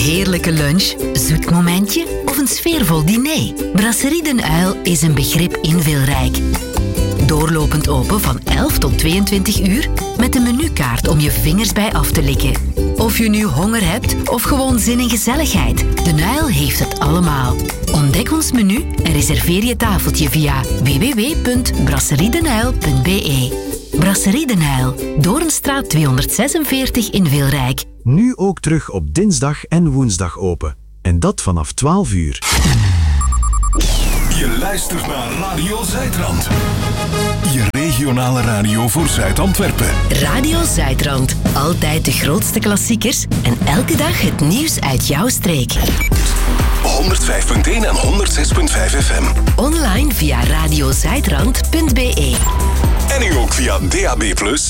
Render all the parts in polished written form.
heerlijke lunch, zoet momentje of een sfeervol diner? Brasserie Den Uil is een begrip in Wilrijk. Doorlopend open van 11 tot 22 uur met een menukaart om je vingers bij af te likken. Of je nu honger hebt of gewoon zin in gezelligheid, Den Uil heeft het allemaal. Ontdek ons menu en reserveer je tafeltje via www.brasseriedenuil.be. Brasserie Den Uil, Doornstraat 246 in Wilrijk. Nu ook terug op dinsdag en woensdag open. En dat vanaf 12 uur. Je luistert naar Radio Zuidrand. Je regionale radio voor Zuid-Antwerpen. Radio Zuidrand. Altijd de grootste klassiekers en elke dag het nieuws uit jouw streek. 105.1 en 106.5 FM. Online via radiozuidrand.be. En nu ook via DAB+.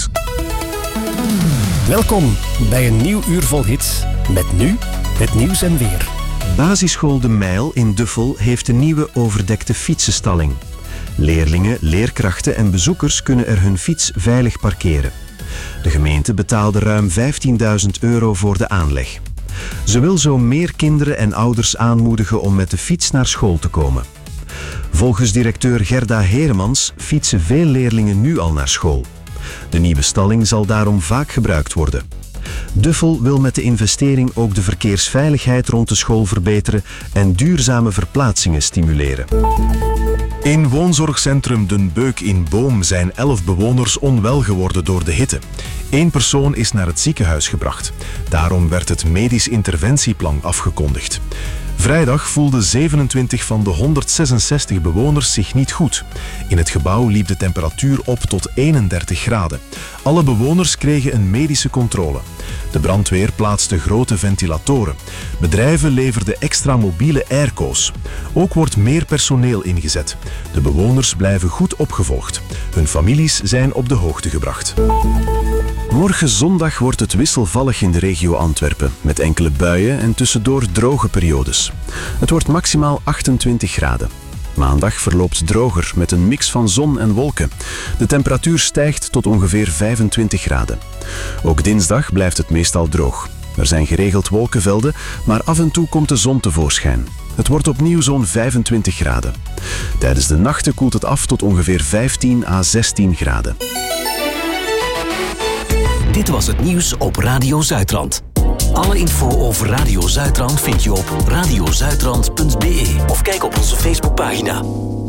Welkom bij een nieuw uur vol hits. Met nu het nieuws en weer. Basisschool De Mijl in Duffel heeft een nieuwe overdekte fietsenstalling. Leerlingen, leerkrachten en bezoekers kunnen er hun fiets veilig parkeren. De gemeente betaalde ruim €15.000 voor de aanleg. Ze wil zo meer kinderen en ouders aanmoedigen om met de fiets naar school te komen. Volgens directeur Gerda Heremans fietsen veel leerlingen nu al naar school. De nieuwe stalling zal daarom vaak gebruikt worden. Duffel wil met de investering ook de verkeersveiligheid rond de school verbeteren en duurzame verplaatsingen stimuleren. In woonzorgcentrum Den Beuk in Boom zijn 11 bewoners onwel geworden door de hitte. 1 persoon is naar het ziekenhuis gebracht. Daarom werd het medisch interventieplan afgekondigd. Vrijdag voelden 27 van de 166 bewoners zich niet goed. In het gebouw liep de temperatuur op tot 31 graden. Alle bewoners kregen een medische controle. De brandweer plaatste grote ventilatoren. Bedrijven leverden extra mobiele airco's. Ook wordt meer personeel ingezet. De bewoners blijven goed opgevolgd. Hun families zijn op de hoogte gebracht. Morgen zondag wordt het wisselvallig in de regio Antwerpen, met enkele buien en tussendoor droge periodes. Het wordt maximaal 28 graden. Maandag verloopt droger met een mix van zon en wolken. De temperatuur stijgt tot ongeveer 25 graden. Ook dinsdag blijft het meestal droog. Er zijn geregeld wolkenvelden, maar af en toe komt de zon tevoorschijn. Het wordt opnieuw zo'n 25 graden. Tijdens de nachten koelt het af tot ongeveer 15 à 16 graden. Dit was het nieuws op Radio Zuidrand. Alle info over Radio Zuidrand vind je op radiozuidrand.be of kijk op onze Facebookpagina.